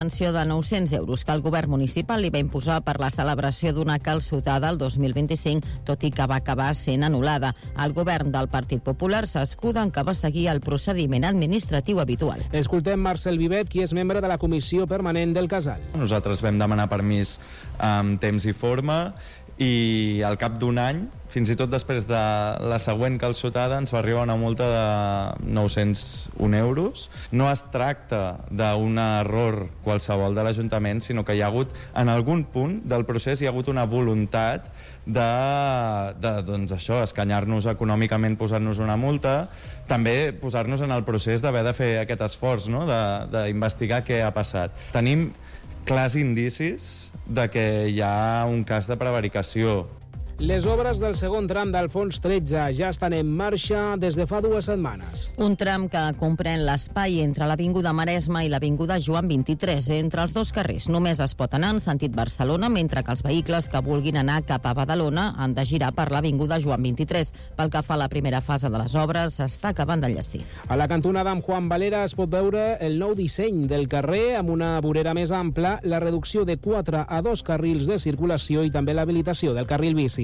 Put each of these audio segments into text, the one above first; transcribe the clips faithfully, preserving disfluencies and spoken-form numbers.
sanció de nou-cents euros que el govern municipal li va imposar per la celebració d'una calçotada el dos mil vint-i-cinc, tot i que va acabar sent anul·lada. El govern del Partit Popular s'escuda en que va seguir el procediment administratiu habitual. Escoltem Marcel Vivet, qui és membre de la comissió permanent del casal. Nosaltres vam demanar permís amb temps i forma i al cap d'un any, fins i tot després de la següent calçotada, ens va arribar una multa de nou-cents un euros. No es tracta d'un error qualsevol de l'Ajuntament, sinó que hi ha hagut, en algun punt del procés, hi ha hagut una voluntat de, de doncs això, escanyar-nos econòmicament posant-nos una multa, també posar-nos en el procés d'haver de fer aquest esforç, no? d'investigar què ha passat. Tenim clars indicis de que hi ha un cas de prevaricació. Les obres del segon tram d'Alfons tretze ja estan en marxa des de fa dues setmanes. Un tram que comprèn l'espai entre l'Avinguda Maresme i l'Avinguda Joan vint-i-tres. Entre els dos carrers només es pot anar en sentit Barcelona, mentre que els vehicles que vulguin anar cap a Badalona han de girar per l'Avinguda Joan vint-i-tres. Pel que fa a la primera fase de les obres, s'està acabant d'enllestir. A la cantonada amb Juan Valera es pot veure el nou disseny del carrer amb una vorera més ampla, la reducció de quatre a dos carrils de circulació i també l'habilitació del carril bici.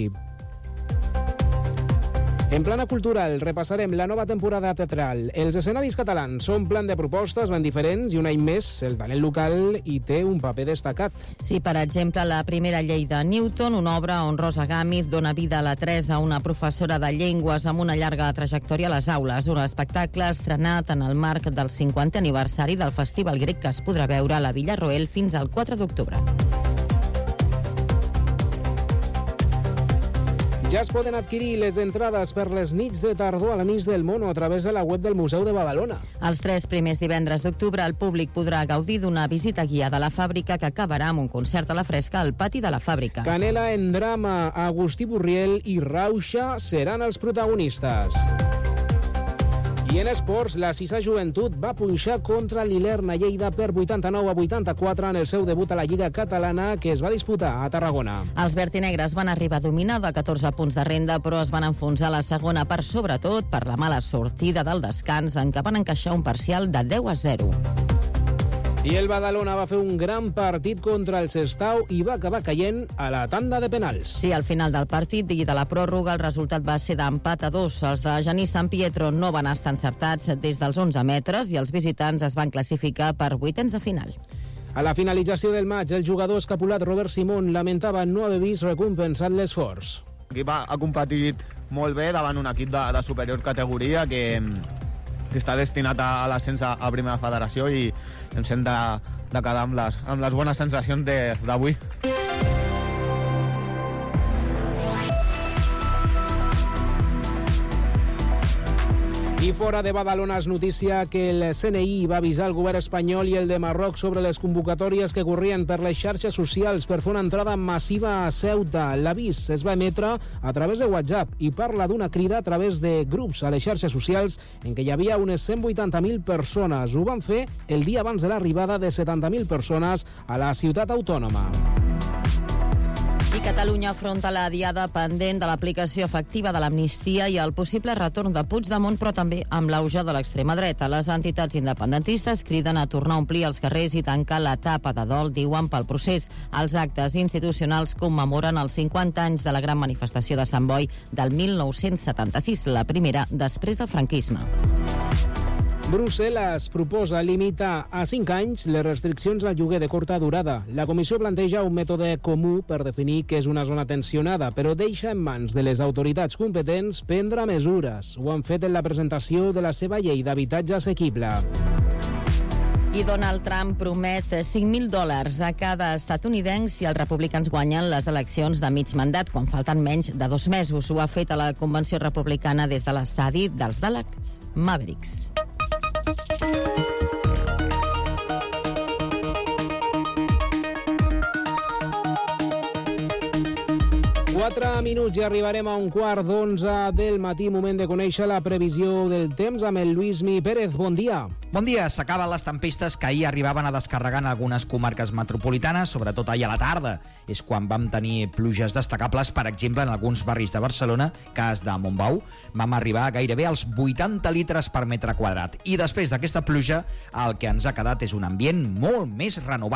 En plana cultural, repassarem la nova temporada teatral. Els escenaris catalans s'omplen de propostes ben diferents i un any més el talent local hi té un paper destacat. Sí, per exemple, la primera llei de Newton, una obra on Rosa Gámez dona vida a la Teresa, una professora de llengües amb una llarga trajectòria a les aules. Un espectacle estrenat en el marc del cinquantè aniversari del Festival Grec que es podrà veure a la Villarroel fins al quatre d'octubre. Ja es poden adquirir les entrades per les nits de tardor a l'Anís del Mono a través de la web del Museu de Badalona. Els tres primers divendres d'octubre el públic podrà gaudir d'una visita guiada a la fàbrica que acabarà amb un concert a la fresca al pati de la fàbrica. Canela en drama, Agustí Burriel i Rauxa seran els protagonistes. I en esports, la Sisa Joventut va punxar contra l'Ilerna Lleida per vuitanta-nou a vuitanta-quatre en el seu debut a la Lliga Catalana que es va disputar a Tarragona. Els vertinegres van arribar a dominar de catorze punts de renda, però es van enfonsar a la segona part, sobretot per la mala sortida del descans en què van encaixar un parcial de deu a zero. I el Badalona va fer un gran partit contra el Sestao i va acabar caient a la tanda de penals. Sí, al final del partit i de la pròrroga el resultat va ser d'empat a dos. Els de Genís San Pietro no van estar encertats des dels onze metres i els visitants es van classificar per vuitens de final. A la finalització del maig, el jugador escapulat Robert Simón lamentava no haver vist recompensat l'esforç. L'equip ha, ha competit molt bé davant un equip de, de superior categoria que... que està destinat a l'ascens a, a primera federació i ens hem de, de quedar amb les, amb les bones sensacions d'avui. I fora de Badalona és notícia que el C N I va avisar el govern espanyol i el de Marroc sobre les convocatòries que corrien per les xarxes socials per fer una entrada massiva a Ceuta. L'avís es va emetre a través de WhatsApp i parla d'una crida a través de grups a les xarxes socials en què hi havia unes cent vuitanta mil persones. Ho van fer el dia abans de l'arribada de setanta mil persones a la ciutat autònoma. I Catalunya afronta la diada pendent de l'aplicació efectiva de l'amnistia i el possible retorn de Puigdemont, però també amb l'auge de l'extrema dreta. Les entitats independentistes criden a tornar a omplir els carrers i tancar l'etapa de dol, diuen, pel procés. Els actes institucionals commemoren els cinquanta anys de la gran manifestació de Sant Boi del mil nou-cents setanta-sis, la primera després del franquisme. Brussel·les proposa limitar a cinc anys les restriccions al lloguer de curta durada. La Comissió planteja un mètode comú per definir què és una zona tensionada, però deixa en mans de les autoritats competents prendre mesures. Ho han fet en la presentació de la seva llei d'habitatge assequible. I Donald Trump promet cinc mil dòlars a cada estatunidenc si els republicans guanyen les eleccions de mig mandat, quan falten menys de dos mesos. Ho ha fet a la convenció republicana des de l'estadi dels Dallas Mavericks. Quatre minuts i arribarem a un quart d'onze del matí, moment de conèixer la previsió del temps amb el Lluïsmi Pérez. Bon dia. Bon dia. S'acaben les tempestes que ahir arribaven a descarregar en algunes comarques metropolitanes, sobretot ahir a la tarda. És quan vam tenir pluges destacables, per exemple, en alguns barris de Barcelona, cas de Montbau, vam arribar gairebé als vuitanta litres per metre quadrat. I després d'aquesta pluja, el que ens ha quedat és un ambient molt més renovat.